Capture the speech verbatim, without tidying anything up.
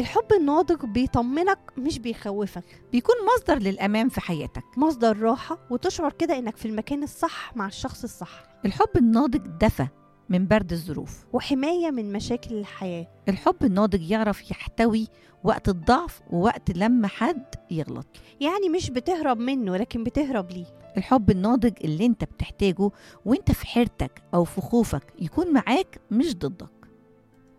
الحب الناضج بيطمنك مش بيخوفك، بيكون مصدر للأمان في حياتك. مصدر راحة، وتشعر كده إنك في المكان الصح مع الشخص الصح، الحب الناضج دفى من برد الظروف، وحماية من مشاكل الحياة. الحب الناضج يعرف يحتوي وقت الضعف ووقت لما حد يغلط. يعني مش بتهرب منه لكن بتهرب ليه. الحب الناضج اللي انت بتحتاجه وانت في حيرتك أو في خوفك يكون معاك مش ضدك.